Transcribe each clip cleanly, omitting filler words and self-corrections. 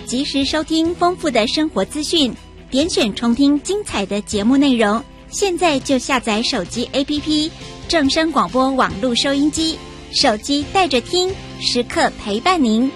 及时收听丰富的生活资讯，点选重听精彩的节目内容。现在就下载手机 APP 正声广播网络收音机，手机带着听，时刻陪伴您。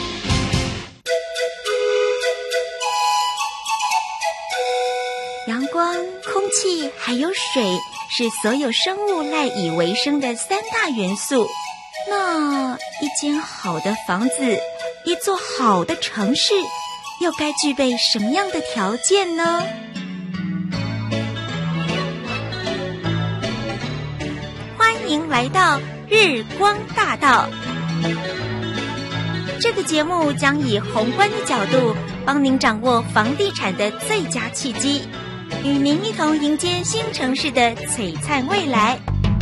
阳光、空气还有水是所有生物赖以为生的三大元素。那一间好的房子，一座好的城市，又该具备什么样的条件呢？欢迎来到日光大道。这个节目将以宏观的角度，帮您掌握房地产的最佳契机，与您一同迎接新城市的璀璨未来。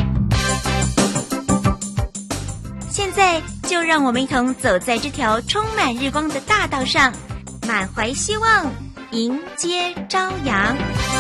现在就让我们一同走在这条充满日光的大道上，满怀希望，迎接朝阳。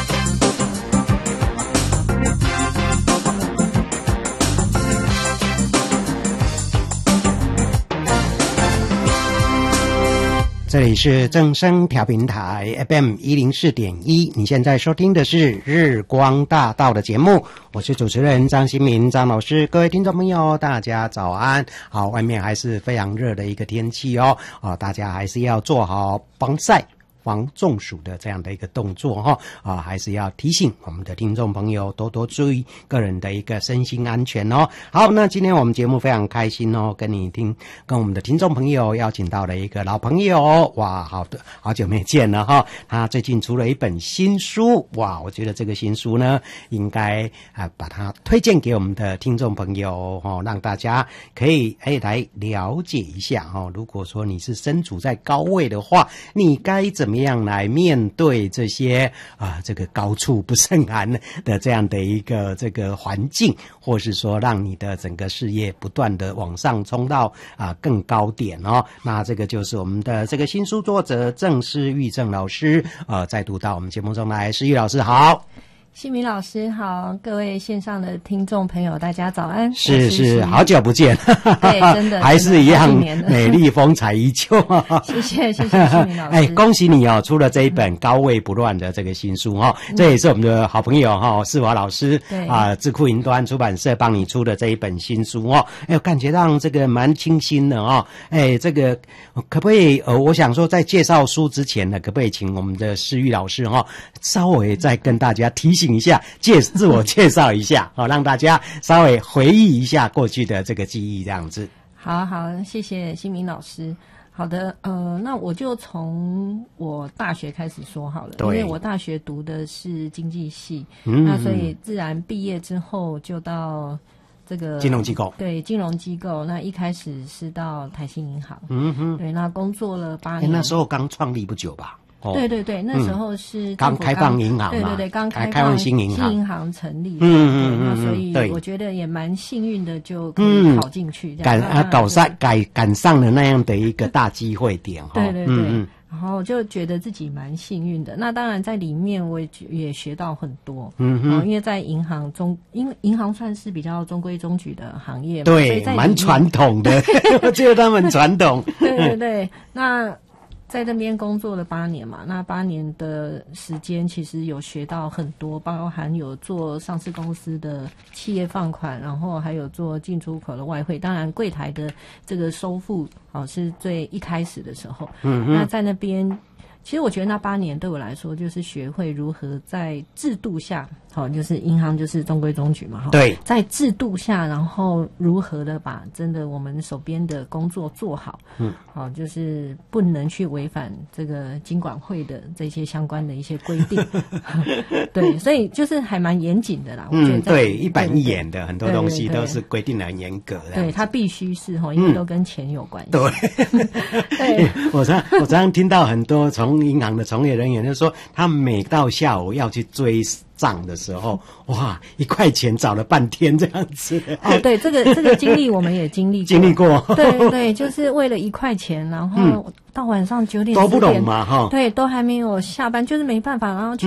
这里是正声调频台 FM 104.1，你现在收听的是日光大道的节目，我是主持人张新民张老师。各位听众朋友大家早安。好，外面还是非常热的一个天气哦，大家还是要做好防晒防中暑的这样的一个动作还是要提醒我们的听众朋友多多注意个人的一个身心安全哦。好，那今天我们节目非常开心哦，跟我们的听众朋友邀请到了一个老朋友，哇，好久没见了哈。他最近出了一本新书，哇，我觉得这个新书呢，应该把它推荐给我们的听众朋友让大家可以来了解一下如果说你是身处在高位的话，你该怎么样来面对这些这个高处不胜寒的这样的一个这个环境，或是说让你的整个事业不断的往上冲到更高点哦。那这个就是我们的这个新书作者郑诗玉郑老师再度到我们节目中来。诗玉老师好。 新民老师好，各位线上的听众朋友大家早安。 是好久不见。 对，真的还是一样美丽风采依旧。 谢谢新民老师。 恭喜你出了这一本高位不乱的这个新书这也是我们的好朋友世华老师智库云端出版社帮你出的这一本新书感觉到这个蛮清新的这个可不可以我想说在介绍书之前呢，可不可以请我们的诗玉老师稍微再跟大家提醒一下，自我介绍一下让大家稍微回忆一下过去的这个记忆这样子。 好，谢谢新民老师。好的，那我就从我大学开始说好了，因为我大学读的是经济系，那所以自然毕业之后就到这个金融机构。对， 金融机构。那一开始是到台新银行，对，那工作了8年。 那时候刚创立不久吧？ 对，那时候是刚开放银行嘛， 对，刚开放新银行成立，那所以我觉得也蛮幸运的，就可以考进去，赶上了那样的一个大机会点对，然后就觉得自己蛮幸运的。那当然在里面我也学到很多，因为在银行因为银行算是比较中规中矩的行业嘛， 对，蛮传统的，我觉得他们传统。 对，那在那边工作了8年嘛，那8年的时间其实有学到很多，包含有做上市公司的企业放款，然后还有做进出口的外汇，当然柜台的这个收付是最一开始的时候。那在那边其实我觉得那8年对我来说就是学会如何在制度下就是银行就是中规中矩嘛对， 在制度下，然后如何的把真的我们手边的工作做好，就是不能去违反这个金管会的这些相关的一些规定。对，所以就是还蛮严谨的啦。我觉得对，一板一眼的，很多东西都是规定得很严格的。 对，它必须是因为都跟钱有关系。 对，我常常听到很多从银行的从业人员就说，他每到下午要去追账的时候，哇，1块钱找了半天这样子。 对，这个经历我们也经历过。对，就是为了1块钱，然后到晚上9点都不懂嘛对，都还没有下班，就是没办法，然后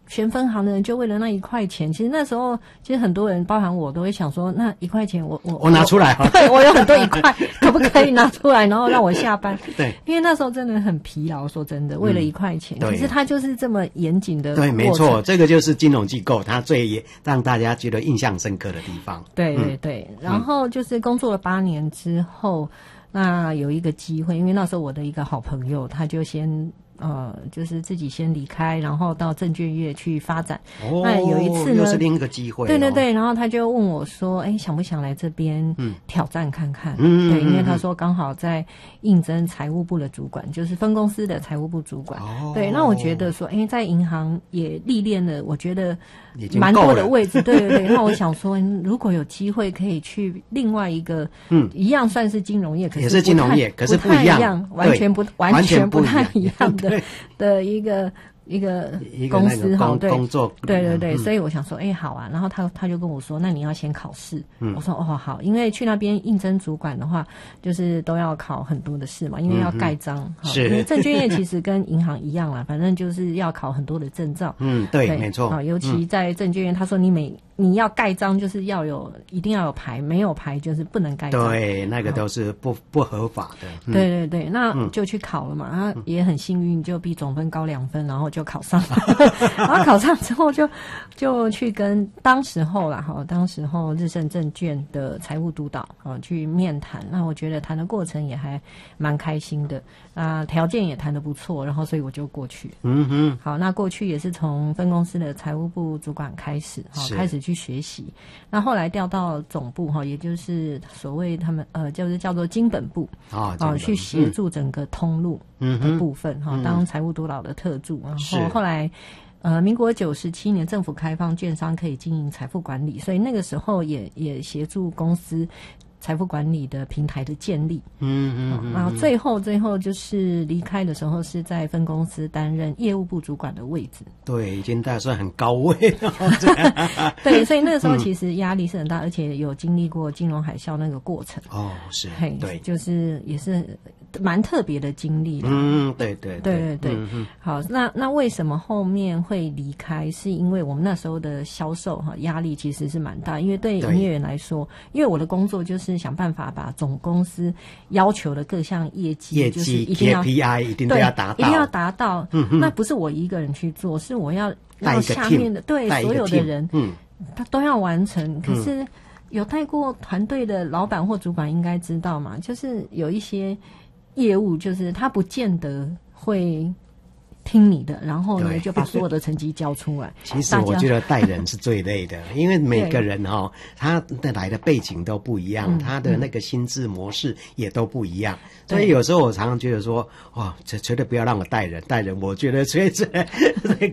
选分行的人就为了那1块钱，其实那时候其实很多人包含我都会想说，那1块钱我拿出来好了， 对，我有很多1块，可不可以拿出来，然后让我下班？ 对， 因为那时候真的很疲劳，说真的，为了1块钱，可是他就是这么严谨的过程。 对，没错，这个就是金融机构它最让大家觉得印象深刻的地方。 对对对，然后就是工作了8年之后，那有一个机会，因为那时候我的一个好朋友，他就先就是自己先离开，然后到证券业去发展。那有一次呢， 又是另一个机会。 对对对，然后他就问我说：“想不想来这边挑战看看？”对，因为他说刚好在应征财务部的主管，就是分公司的财务部主管。对，那我觉得说，在银行也历练了，我觉得蛮多的位置。对对对，那我想说，如果有机会可以去另外一个，一样算是金融业，可是也是金融业，可是不一样， 完全不太一样的一个公司哈，对， 工作， 对对对，所以我想说，好啊，然后他就跟我说，那你要先考试，我说好，因为去那边应征主管的话，就是都要考很多的试嘛，因为要盖章， 是， 因为证券业其实跟银行一样啦，反正就是要考很多的证照， 对，没错， 尤其在证券业，他说你要盖章就是一定要有牌，没有牌就是不能盖章。 对，那个都是不合法的。 对对对，那就去考了嘛，然后也很幸运，就比总分高2分，然后就考上了。然后考上之后就去跟当时候日盛证券的财务督导去面谈。那我觉得谈的过程也还蛮开心的，条件也谈得不错，然后所以我就过去。好，那过去也是从分公司的财务部主管开始去学习，那后来调到总部也就是所谓他们就是叫做金本部去协助整个通路的部分当财务督导的特助，然后后来民国97年政府开放券商可以经营财富管理，所以那个时候也协助公司财富管理的平台的建立。然后最后就是离开的时候是在分公司担任业务部主管的位置。 对，已经大算很高位了。 对，所以那个时候其实压力是很大，而且有经历过金融海啸那个过程。 是， 对，就是也是蛮特别的经历。对。好，那为什么后面会离开？是因为我们那时候的销售压力其实是蛮大，因为对营业员来说，因为我的工作就是想办法把总公司要求的各项业绩就是一定要 KPI 一定要达到， 一定要达到。那不是我一个人去做，是我要让下面的对所有的人他都要完成。可是有带过团队的老板或主管应该知道嘛，就是有一些业务就是他不见得会听你的，然后呢就把所有的成绩交出来。 其实我觉得带人是最累的，因为每个人他来的背景都不一样，他的那个心智模式也都不一样，所以有时候我常常觉得说，这绝对不要让我带人，我觉得所以